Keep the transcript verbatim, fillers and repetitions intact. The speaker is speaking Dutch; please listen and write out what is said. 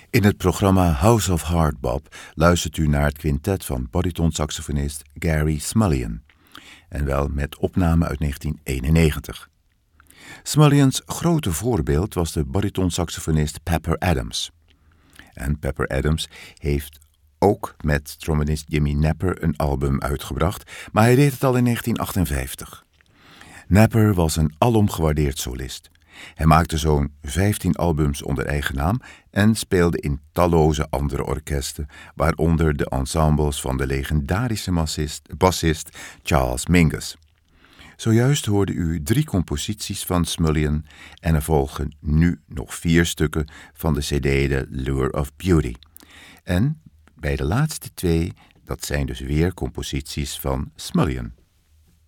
In het programma House of Hardbop luistert u naar het quintet van baritonsaxofonist Gary Smulyan, en wel met opname uit negentien eenennegentig. Smullyan's grote voorbeeld was de baritonsaxofonist Pepper Adams. En Pepper Adams heeft ook met trombonist Jimmy Knapper een album uitgebracht, maar hij deed het al in negentien achtenvijftig. Knapper was een alom gewaardeerd solist. Hij maakte zo'n vijftien albums onder eigen naam en speelde in talloze andere orkesten, waaronder de ensembles van de legendarische bassist, bassist Charles Mingus. Zojuist hoorde u drie composities van Smulyan en er volgen nu nog vier stukken van de cd The Lure of Beauty. En bij de laatste twee, dat zijn dus weer composities van Smulyan.